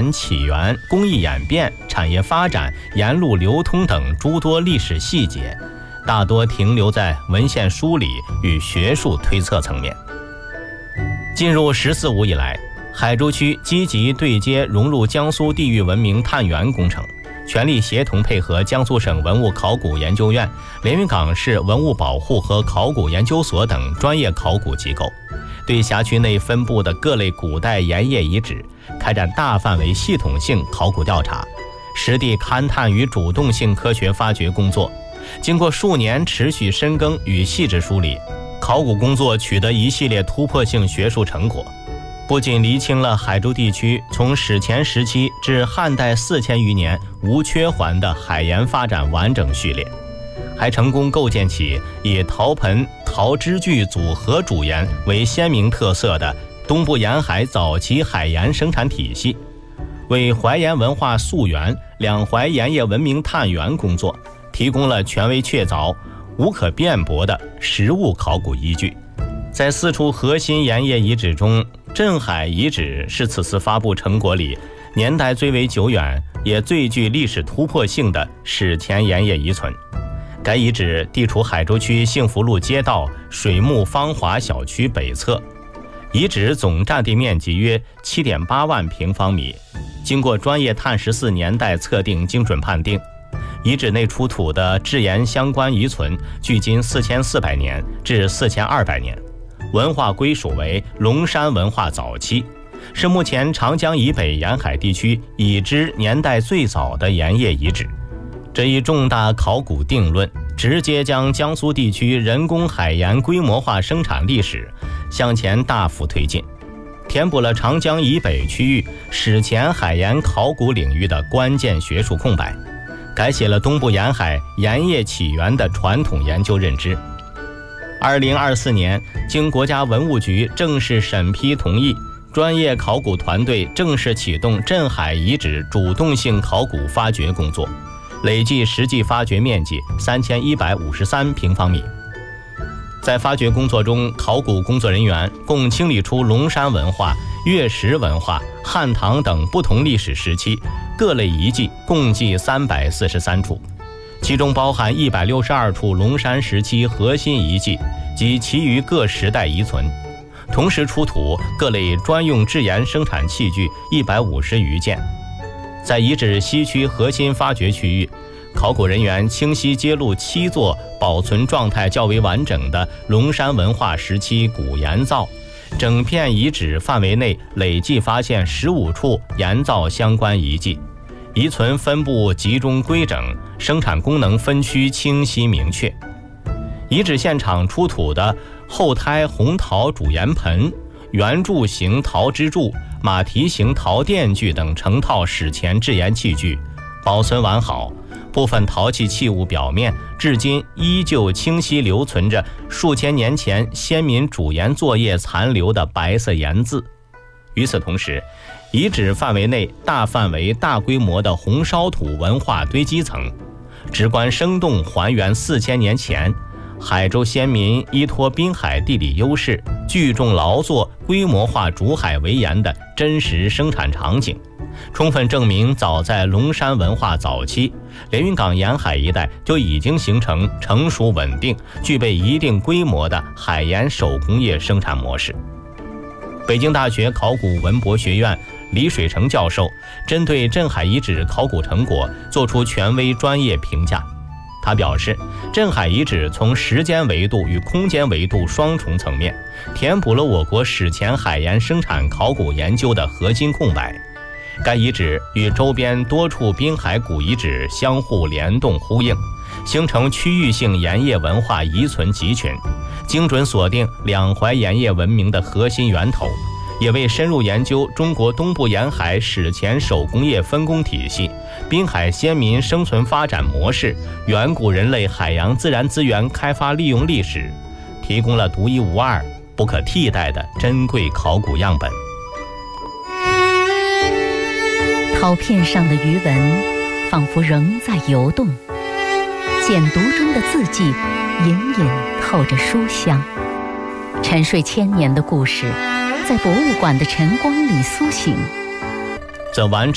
人起源、工艺演变、产业发展、沿路流通等诸多历史细节，大多停留在文献梳理与学术推测层面。进入“十四五”以来，海珠区积极对接融入江苏地域文明探源工程，全力协同配合江苏省文物考古研究院、连云港市文物保护和考古研究所等专业考古机构，对辖区内分布的各类古代盐业遗址开展大范围系统性考古调查，实地勘探与主动性科学发掘工作。经过数年持续深耕与细致梳理，考古工作取得一系列突破性学术成果，不仅厘清了海珠地区从史前时期至汉代4000余年无缺环的海盐发展完整序列，还成功构建起以陶盆、陶支具组合主盐为鲜明特色的东部沿海早期海盐生产体系，为淮盐文化溯源、两淮盐业文明探源工作提供了权威确凿、无可辩驳的实物考古依据。在4处核心盐业遗址中，镇海遗址是此次发布成果里年代最为久远也最具历史突破性的史前盐业遗存。该遗址地处海珠区幸福路街道水木芳华小区北侧，遗址总占地面积约 7.8万平方米。经过专业碳14年代测定精准判定，遗址内出土的制盐相关遗存距今4400年至4200年，文化归属为龙山文化早期，是目前长江以北沿海地区已知年代最早的盐业遗址。这一重大考古定论直接将江苏地区人工海盐规模化生产历史向前大幅推进，填补了长江以北区域史前海盐考古领域的关键学术空白，改写了东部沿海盐业起源的传统研究认知。2024年，经国家文物局正式审批同意，专业考古团队正式启动镇海遗址主动性考古发掘工作，累计实际发掘面积3153平方米。在发掘工作中，考古工作人员共清理出龙山文化、月石文化、汉唐等不同历史时期各类遗迹共计343处，其中包含162处龙山时期核心遗迹及其余各时代遗存，同时出土各类专用制盐生产器具150余件。在遗址西区核心发掘区域，考古人员清晰揭露7座保存状态较为完整的龙山文化时期古盐灶，整片遗址范围内累计发现15处盐灶相关遗迹，遗存分布集中规整，生产功能分区清晰明确。遗址现场出土的后胎红陶主盐盆、圆柱形陶支柱、马蹄形陶垫具等成套史前制盐器具保存完好，部分陶器器物表面至今依旧清晰留存着数千年前先民煮盐作业残留的白色盐渍。与此同时，遗址范围内大范围大规模的红烧土文化堆积层，直观生动还原4000年前海州先民依托滨海地理优势，聚众劳作，规模化煮海为盐的真实生产场景，充分证明早在龙山文化早期，连云港沿海一带就已经形成成熟稳定、具备一定规模的海盐手工业生产模式。北京大学考古文博学院李水成教授针对镇海遗址考古成果作出权威专业评价。他表示，镇海遗址从时间维度与空间维度双重层面，填补了我国史前海盐生产考古研究的核心空白。该遗址与周边多处滨海古遗址相互联动呼应，形成区域性盐业文化遗存集群，精准锁定两淮盐业文明的核心源头，也为深入研究中国东部沿海史前手工业分工体系、滨海先民生存发展模式、远古人类海洋自然资源开发利用历史，提供了独一无二、不可替代的珍贵考古样本。 陶片上的余纹仿佛仍在游动，简读中的字迹隐隐透着书香。沉睡1000年的故事在博物馆的晨光里苏醒。 这完整